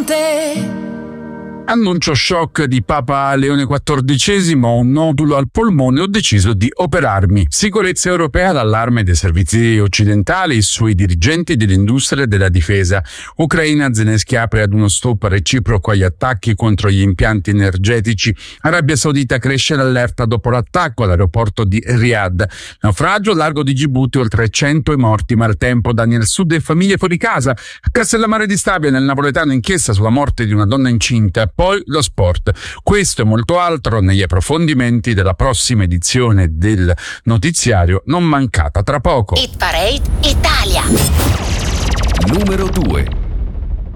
te. Annuncio shock di Papa Leone XIV, ho un nodulo al polmone, ho deciso di operarmi. Sicurezza europea, l'allarme dei servizi occidentali sui dirigenti dell'industria della difesa. Ucraina, Zelensky apre ad uno stop reciproco agli attacchi contro gli impianti energetici. Arabia Saudita, cresce l'allerta dopo l'attacco all'aeroporto di Riyadh. Naufragio, largo di Gibuti, oltre 100 i morti, maltempo, danni al sud e famiglie fuori casa. A Castellammare di Stabia, nel napoletano, inchiesta sulla morte di una donna incinta. Poi lo sport. Questo e molto altro negli approfondimenti della prossima edizione del notiziario, non mancata tra poco. Hit Parade Italia. Numero 2.